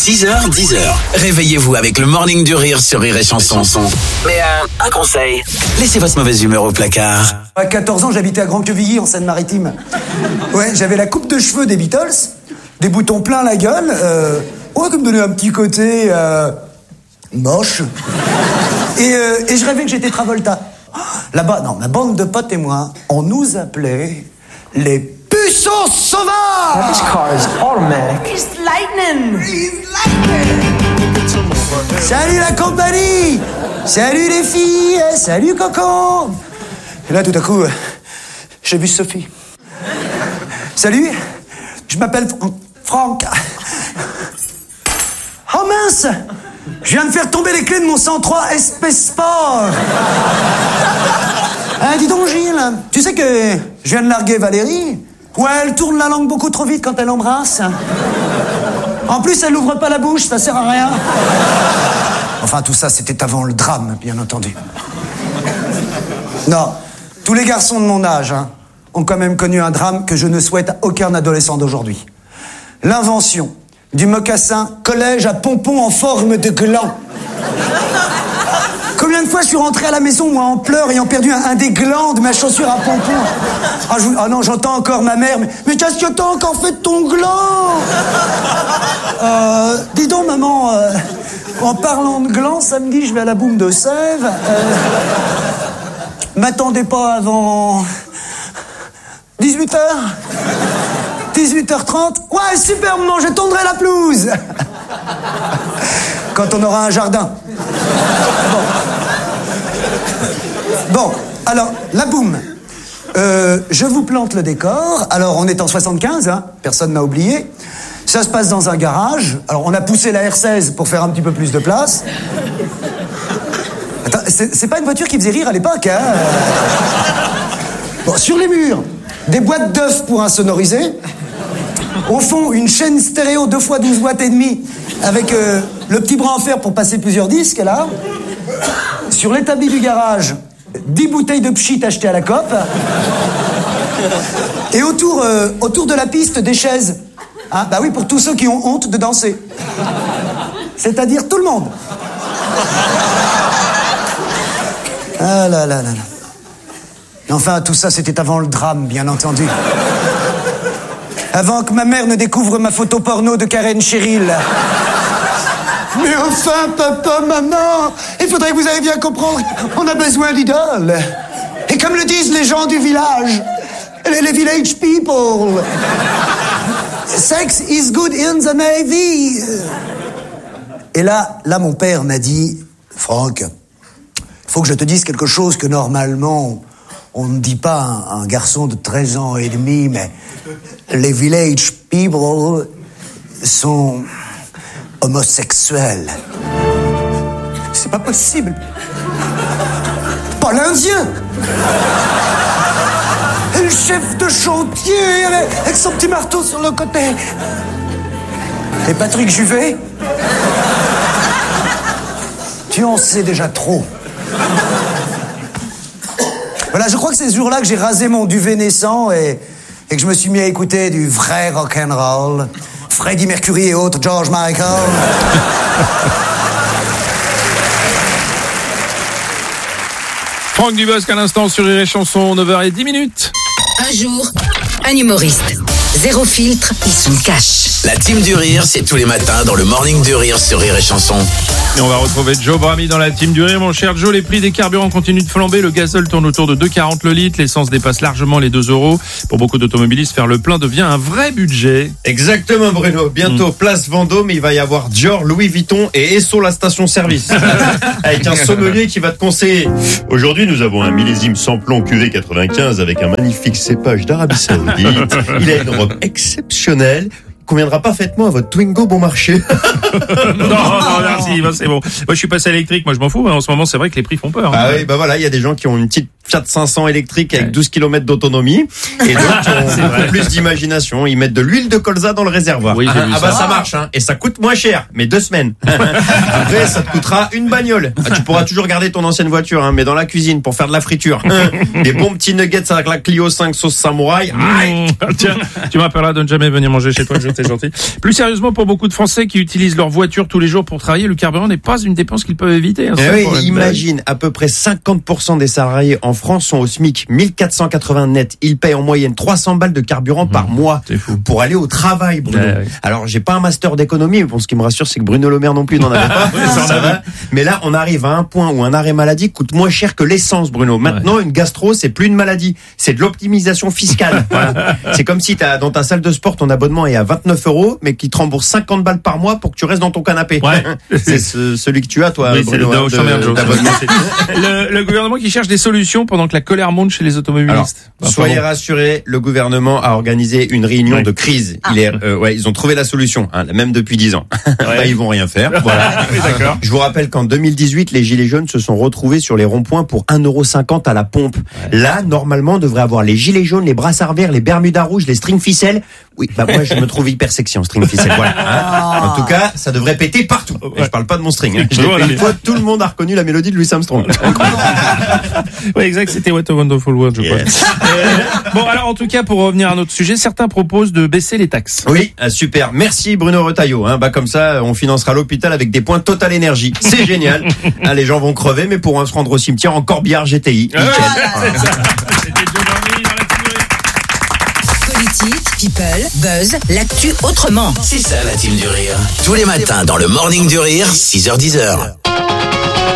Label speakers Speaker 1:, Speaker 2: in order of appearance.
Speaker 1: 6h, 10h. Réveillez-vous avec le Morning du Rire sur Rire et Chanson. Mais un conseil, laissez votre mauvaise humeur au placard.
Speaker 2: À 14 ans, j'habitais à Grand-Quevilly, en Seine-Maritime. Ouais, j'avais la coupe de cheveux des Beatles, des boutons plein la gueule, qui me donnait un petit côté moche. Et je rêvais que j'étais Travolta. Là-bas, non, ma bande de potes et moi, on nous appelait les puceaux sauvages.
Speaker 3: This car is automatic.
Speaker 4: It's lightning.
Speaker 2: Salut la compagnie. Salut les filles. Salut Coco. Et là, tout à coup, j'ai vu Sophie. Salut, je m'appelle Franck. Oh mince, je viens de faire tomber les clés de mon 103 SP Sport. Dis donc Gilles, tu sais que je viens de larguer Valérie? Ouais, elle tourne la langue beaucoup trop vite quand elle embrasse. En plus, elle n'ouvre pas la bouche, ça sert à rien. Enfin, tout ça, c'était avant le drame, bien entendu. Non, tous les garçons de mon âge ont quand même connu un drame que je ne souhaite à aucun adolescent d'aujourd'hui. L'invention du mocassin collège à pompons en forme de gland. Combien de fois je suis rentré à la maison, moi, en pleurs, ayant perdu un des glands de ma chaussure à pompons. Ah non, j'entends encore ma mère. Mais qu'est-ce que t'as encore fait de ton gland? Dis donc, maman, en parlant de gland, samedi, je vais à la Boum de Sèvres. M'attendez pas avant 18h 18h30. Ouais, super, maman, je tondrai la pelouse. Quand on aura un jardin. Bon, alors, la boum. Je vous plante le décor. Alors, on est en 75, personne n'a oublié. Ça se passe dans un garage. Alors, on a poussé la R16 pour faire un petit peu plus de place. Attends, c'est pas une voiture qui faisait rire à l'époque, Bon, sur les murs, des boîtes d'œufs pour insonoriser. Au fond, une chaîne stéréo 2 x 12 watts et demi avec le petit bras en fer pour passer plusieurs disques, là. Sur l'établi du garage, 10 bouteilles de pchit achetées à la COP. Et autour de la piste, des chaises. Bah oui, pour tous ceux qui ont honte de danser. C'est-à-dire tout le monde. Ah là là là là. Enfin, tout ça, c'était avant le drame, bien entendu. Avant que ma mère ne découvre ma photo porno de Karen Cheryl. Mais enfin, papa, maman, il faudrait que vous ayez bien comprendre, on a besoin d'idoles. Et comme le disent les gens du village, les village people, sex is good in the Navy. Et là, mon père m'a dit, Franck, il faut que je te dise quelque chose que normalement, on ne dit pas à un garçon de 13 ans et demi, mais les village people sont homosexuels. C'est pas possible. Pas l'Indien. Le chef de chantier avec son petit marteau sur le côté. Et Patrick Juvet? Tu en sais déjà trop. Voilà, je crois que c'est ce jour-là que j'ai rasé mon duvet naissant et que je me suis mis à écouter du vrai rock'n'roll. Freddie Mercury et autres, George Michael.
Speaker 5: Franck Dubosc à l'instant sur Rire et Chanson, 9h10.
Speaker 6: Un jour, un humoriste. Zéro filtre, il se cache.
Speaker 1: La team du Rire, c'est tous les matins dans le Morning du Rire sur Rire et Chanson.
Speaker 5: Et on va retrouver Joe Brami dans la team du Rire. Mon cher Joe, les prix des carburants continuent de flamber. Le gazole tourne autour de 2,40 le litre. L'essence dépasse largement les 2 €. Pour beaucoup d'automobilistes, faire le plein devient un vrai budget.
Speaker 7: Exactement, Bruno. Bientôt, place Vendôme, il va y avoir Dior, Louis Vuitton et Esso, la station-service. Avec un sommelier qui va te conseiller. Aujourd'hui, nous avons un millésime sans plomb QV 95 avec un magnifique cépage d'Arabie Saoudite. Il a une robe exceptionnelle. Conviendra parfaitement à votre Twingo bon marché.
Speaker 5: non, merci, c'est bon. Moi, je suis passé électrique, moi je m'en fous. En ce moment, c'est vrai que les prix font peur.
Speaker 7: Ah oui, voilà, il y a des gens qui ont une petite Fiat 500 électrique avec 12 km d'autonomie et d'autres qui ont beaucoup plus d'imagination. Ils mettent de l'huile de colza dans le réservoir.
Speaker 5: Oui,
Speaker 7: ça marche, et ça coûte moins cher, mais 2 semaines. Après, ça te coûtera une bagnole. Tu pourras toujours garder ton ancienne voiture, mais dans la cuisine pour faire de la friture. Des bons petits nuggets avec la Clio 5 sauce samouraï.
Speaker 5: Tiens, tu m'appelleras de ne jamais venir manger chez toi, je t'aime. c'est gentil. Plus sérieusement, pour beaucoup de Français qui utilisent leur voiture tous les jours pour travailler, le carburant n'est pas une dépense qu'ils peuvent éviter. Hein,
Speaker 7: oui, imagine, à peu près 50% des salariés en France sont au SMIC, 1480 net. Ils payent en moyenne 300 balles de carburant par mois pour aller au travail, Bruno.
Speaker 5: Ouais.
Speaker 7: Alors, j'ai pas un master d'économie, mais bon, ce qui me rassure, c'est que Bruno Le Maire non plus n'en avait pas. Ça va. Mais là, on arrive à un point où un arrêt maladie coûte moins cher que l'essence, Bruno. Maintenant, une gastro, c'est plus une maladie, c'est de l'optimisation fiscale. Voilà. C'est comme si dans ta salle de sport, ton abonnement est à 29 €, mais qui te rembourse 50 balles par mois pour que tu restes dans ton canapé.
Speaker 5: Ouais.
Speaker 7: C'est celui que tu as, toi,
Speaker 5: Oui,
Speaker 7: Bruno,
Speaker 5: le gouvernement qui cherche des solutions pendant que la colère monte chez les automobilistes.
Speaker 7: Alors, soyez rassurés, le gouvernement a organisé une réunion de crise. Ils ont trouvé la solution, même depuis 10 ans. Ils vont rien faire. Voilà.
Speaker 5: D'accord.
Speaker 7: Je vous rappelle qu'en 2018, les Gilets jaunes se sont retrouvés sur les ronds-points pour 1,50 € à la pompe. Là, normalement, on devrait avoir les Gilets jaunes, les brassards verts, les bermudas rouges, les strings ficelles. Oui, moi, je me trouve hyper sexy en string ficelle. Voilà. En tout cas, ça devrait péter partout. Et je parle pas de mon string. Je l'ai fait une fois, tout le monde a reconnu la mélodie de Louis Armstrong.
Speaker 5: Oui, exact, c'était What a Wonderful World, je crois. Bon, alors, en tout cas, pour revenir à notre sujet, certains proposent de baisser les taxes.
Speaker 7: Oui, super. Merci Bruno Retailleau. Comme ça, on financera l'hôpital avec des points Total Énergie. C'est génial. Les gens vont crever, mais pourront se rendre au cimetière en corbillard GTI.
Speaker 5: C'est ça. C'était Joe Barmy dans la Team du Rire.
Speaker 6: Politique, people, buzz, l'actu autrement.
Speaker 1: C'est ça la Team du Rire. Tous les matins dans le Morning du Rire, 6h-10h.